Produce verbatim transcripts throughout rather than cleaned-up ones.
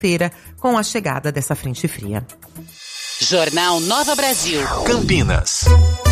feira com a chegada dessa frente fria. Jornal Nova Brasil. Campinas.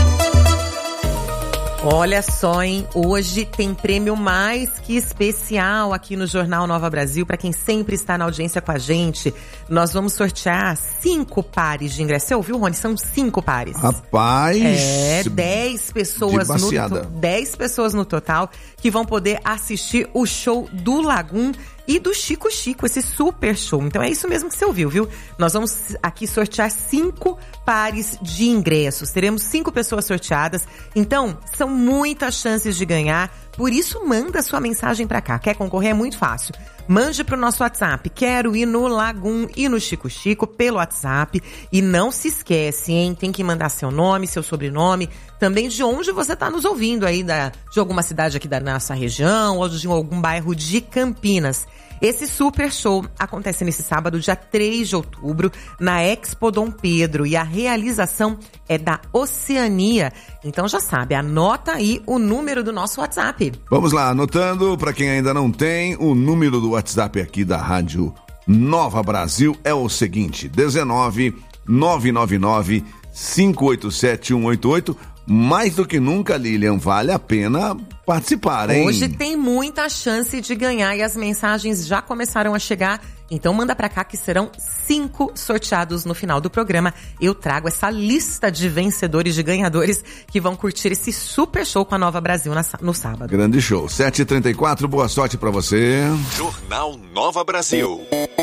Olha só, hein? Hoje tem prêmio mais que especial aqui no Jornal Nova Brasil. Para quem sempre está na audiência com a gente, nós vamos sortear cinco pares de ingressos. Você ouviu, Rony? São cinco pares. Rapaz! É, dez pessoas, no, dez pessoas no total que vão poder assistir o show do Lagum e do Chico Chico, esse super show. Então é isso mesmo que você ouviu, viu? Nós vamos aqui sortear cinco pares de ingressos. Teremos cinco pessoas sorteadas. Então, são muitas chances de ganhar. Por isso, manda sua mensagem pra cá. Quer concorrer? É muito fácil. Mande pro nosso WhatsApp. Quero ir no Lagum e no Chico Chico pelo WhatsApp. E não se esquece, hein? Tem que mandar seu nome, seu sobrenome. Também de onde você tá nos ouvindo aí, da, de alguma cidade aqui da nossa região ou de algum bairro de Campinas. Esse super show acontece nesse sábado, dia três de outubro, na Expo Dom Pedro. E a realização é da Oceania. Então já sabe, anota aí o número do nosso WhatsApp. Vamos lá, anotando, para quem ainda não tem, o número do WhatsApp aqui da Rádio Nova Brasil é o seguinte, dezenove, nove nove nove, cinco oito sete, um oito oito. Mais do que nunca, Lilian, vale a pena participar, hein? Hoje tem muita chance de ganhar e as mensagens já começaram a chegar. Então manda pra cá que serão cinco sorteados no final do programa. Eu trago essa lista de vencedores, de ganhadores que vão curtir esse super show com a Nova Brasil na, no sábado. Grande show. sete e trinta e quatro, boa sorte pra você. Jornal Nova Brasil.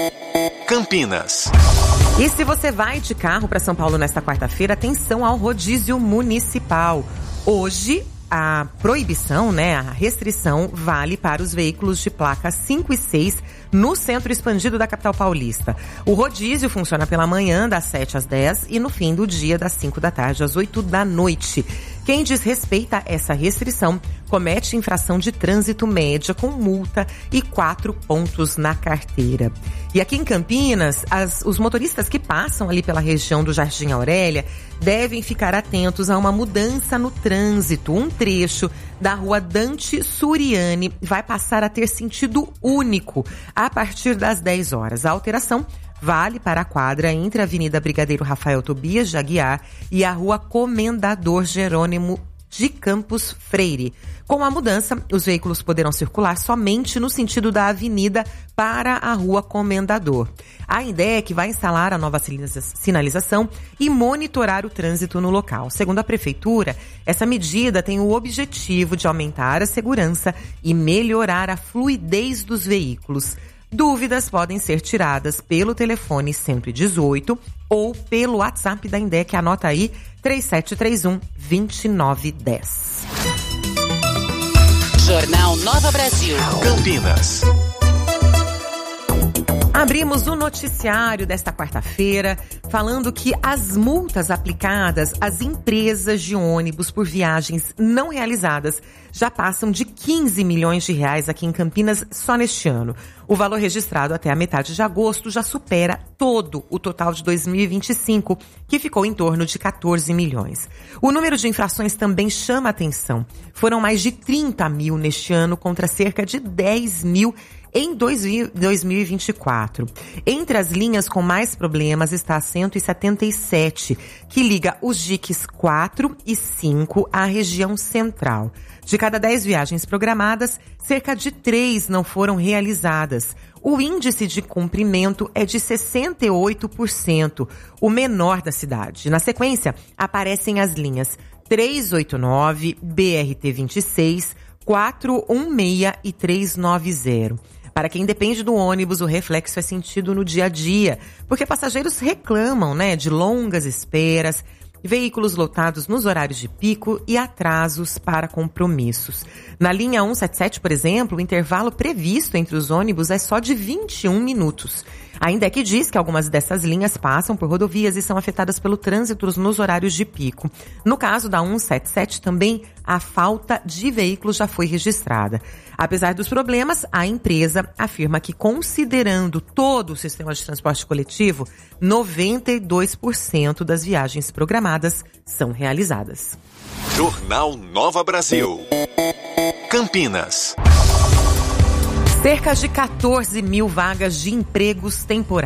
Campinas. E se você vai de carro para São Paulo nesta quarta-feira, atenção ao rodízio municipal. Hoje, a proibição, né, a restrição vale para os veículos de placa cinco e seis no centro expandido da capital paulista. O rodízio funciona pela manhã, das sete às dez, e no fim do dia, das cinco da tarde às oito da noite. Quem desrespeita essa restrição comete infração de trânsito média com multa e quatro pontos na carteira. E aqui em Campinas, as, os motoristas que passam ali pela região do Jardim Aurélia devem ficar atentos a uma mudança no trânsito. Um trecho da rua Dante Suriani vai passar a ter sentido único a partir das dez horas. A alteração vale para a quadra entre a Avenida Brigadeiro Rafael Tobias de Aguiar e a Rua Comendador Jerônimo de Campos Freire. Com a mudança, os veículos poderão circular somente no sentido da avenida para a Rua Comendador. A ideia é que vai instalar a nova sinalização e monitorar o trânsito no local. Segundo a Prefeitura, essa medida tem o objetivo de aumentar a segurança e melhorar a fluidez dos veículos. Dúvidas podem ser tiradas pelo telefone cento e dezoito ou pelo WhatsApp da Indec, anota aí, três sete três um, dois nove um zero. Jornal Nova Brasil. Campinas. Abrimos o noticiário desta quarta-feira falando que as multas aplicadas às empresas de ônibus por viagens não realizadas já passam de quinze milhões de reais aqui em Campinas só neste ano. O valor registrado até a metade de agosto já supera todo o total de dois mil e vinte e cinco, que ficou em torno de quatorze milhões. O número de infrações também chama atenção. Foram mais de trinta mil neste ano contra cerca de dez mil em dois mil e vinte e quatro. Entre as linhas com mais problemas está a cento e setenta e sete, que liga os diques quatro e cinco à região central. De cada dez viagens programadas, cerca de três não foram realizadas. O índice de cumprimento é de sessenta e oito por cento, o menor da cidade. Na sequência, aparecem as linhas trezentos e oitenta e nove, B R T vinte e seis, quatrocentos e dezesseis e trezentos e noventa. Para quem depende do ônibus, o reflexo é sentido no dia a dia, porque passageiros reclamam, né, de longas esperas, veículos lotados nos horários de pico e atrasos para compromissos. Na linha cento e setenta e sete, por exemplo, o intervalo previsto entre os ônibus é só de vinte e um minutos. Ainda é que diz que algumas dessas linhas passam por rodovias e são afetadas pelo trânsito nos horários de pico. No caso da cento e setenta e sete, também a falta de veículos já foi registrada. Apesar dos problemas, a empresa afirma que, considerando todo o sistema de transporte coletivo, noventa e dois por cento das viagens programadas são realizadas. Jornal Nova Brasil. Campinas. Cerca de quatorze mil vagas de empregos temporários.